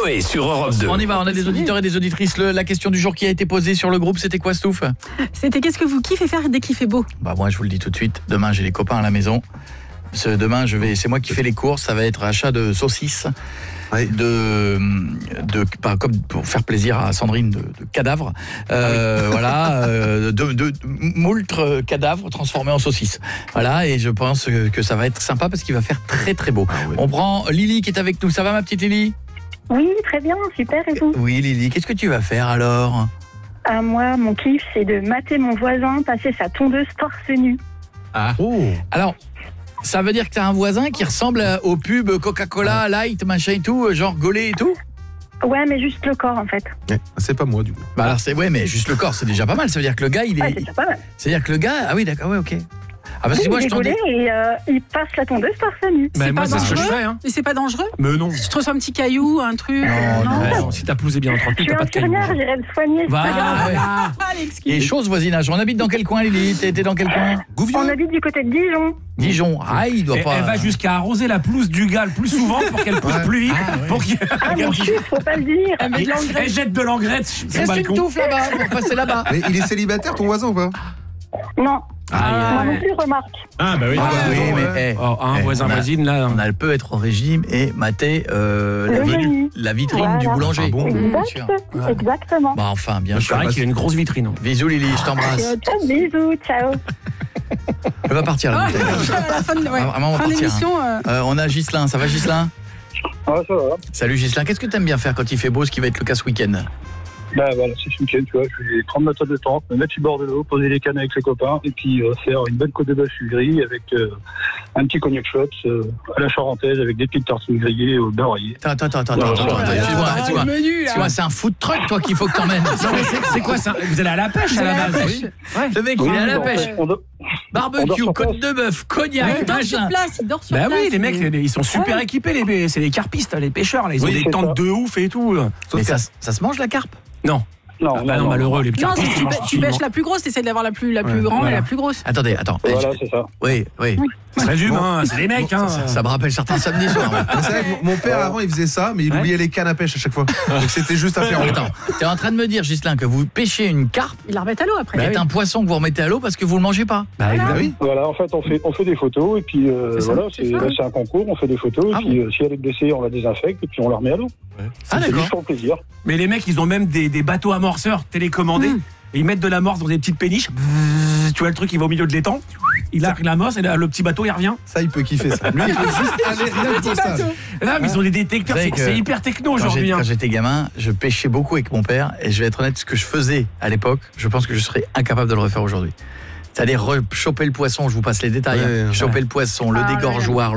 Coé sur Europe 2. On y va, on a des auditeurs et des auditrices. La question du jour qui a été posée sur le groupe, c'était quoi, Stouff ? C'était qu'est-ce que vous kiffez faire dès qu'il fait beau ? Bah moi, je vous le dis tout de suite. Demain, j'ai les copains à la maison. Demain, c'est moi qui fais les courses. Ça va être achat de saucisses, comme pour faire plaisir à Sandrine, de cadavres. Voilà, de moult cadavres transformés en saucisses. Voilà, et je pense que ça va être sympa parce qu'il va faire très très beau. On prend Lily qui est avec nous. Ça va, ma petite Lily ? Oui, très bien, super, et vous ? Oui, Lily, qu'est-ce que tu vas faire alors ? Moi, mon kiff, c'est de mater mon voisin passer sa tondeuse torse nu. Ah. Oh. Alors, ça veut dire que tu as un voisin qui ressemble au pub Coca-Cola, Light, machin et tout, genre gaulé et tout ? Ouais, mais juste le corps, en fait. C'est pas moi, du coup. Bah alors, mais juste le corps, c'est déjà pas mal. Ça veut dire que le gars, il est... Ouais, c'est déjà pas mal. C'est-à-dire que le gars... Ah oui, d'accord, ouais, ok. Ah parce que moi, il je est gaulé et il passe la tondeuse torse nu. C'est moi, pas c'est ce que je dangereux fais, hein. Mais c'est pas dangereux ? Mais non. Si tu te reçois un petit caillou, un truc... Non. Si ta pelouse est bien Je entretenue, suis t'as pas de caillou. infirmière, j'irai le soigner. c'est pas grave. Ouais. Ah, l'excuse. Et chose voisinage. On habite dans quel coin, Lily ? T'es dans quel coin ? On habite du côté de Dijon. Dijon. Ah, il doit pas... Elle va jusqu'à arroser la pelouse du gars le plus souvent pour qu'elle pousse plus vite. Pour qu'il... Ah, mon chut, faut pas le dire. Elle jette de l'engrais sur son Reste une balcon. touffe là-bas pour passer là-bas. Mais il est célibataire, ton voisin, ou pas? Non. Moi non plus, remarque. Ah bah oui. Oui, mais... voisin-voisine, là. On peut être au régime et mater la vitrine du boulanger. Ah bon ? Exactement. Bah enfin, bien Il sûr. paraît qu'il a une grosse vitrine. Bisous Lily, je t'embrasse. Bisous, ciao. Elle va partir la bouteille. À la fin de Vraiment, on va fin partir. d'émission... On a Ghislain, ça va Ghislain ? Ah, ça va. Salut Ghislain, qu'est-ce que t'aimes bien faire quand il fait beau, ce qui va être le cas ce week-end ? Bah voilà, c'est ce week-end, tu vois, je vais prendre ma table de tente, me mettre sur le bord de l'eau, poser les cannes avec les copains, et puis faire une bonne côte de bœuf gris avec un petit cognac shot à la charentaise avec des petites tartines grillées au beurre rayé. Attends, excuse-moi, c'est un food truck toi qu'il faut que t'emmènes. C'est quoi ça ? Vous allez à la pêche à la base ? Le mec, il est à la pêche. On dort Barbecue, sur côte de bœuf, cognac, Il dort sur machin. place, il dort sur Bah place. oui, les mecs, ils sont super équipés, c'est les carpistes, les pêcheurs, là. Ils ont Oui, des c'est tentes ça. de ouf et tout. Mais ça se mange la carpe ? Non. Non, Malheureux, les Non, carpistes. si tu pêches la plus grosse, t'essaies d'avoir la plus grande et la plus grosse. Attendez. Voilà, c'est ça. Oui. Ça résume, hein, c'est les mecs, hein. Ça me rappelle certains samedis soirs. C'est vrai que mon père, avant, il faisait ça, mais il oubliait les cannes à pêche à chaque fois. Donc c'était juste apéro. Attends, t'es en train de me dire, Ghislain, que vous pêchez une carpe, Il la remet à l'eau après. c'est un poisson que vous remettez à l'eau parce que vous le mangez pas. Bah oui. Voilà, en fait, on fait des photos, et puis voilà, c'est un concours, on fait des photos, et puis si elle est blessée, on la désinfecte, et puis on la remet à l'eau. Ah C'est d'accord. juste pour le plaisir. Mais les mecs, ils ont même des bateaux amorceurs télécommandés. Et ils mettent de l'amorce dans des petites péniches. Tu vois le truc, il va au milieu de l'étang. Il largue l'amorce et le petit bateau, il revient. Ça, il peut kiffer ça. Lui, il peut juste aller rien pour ça. Là, mais ils ont des détecteurs. Vous savez que C'est hyper techno Quand aujourd'hui. quand j'étais gamin, je pêchais beaucoup avec mon père et je vais être honnête, ce que je faisais à l'époque, je pense que je serais incapable de le refaire aujourd'hui. C'est-à-dire choper le poisson, je vous passe les détails, Ouais, choper le poisson, le dégorgeoir,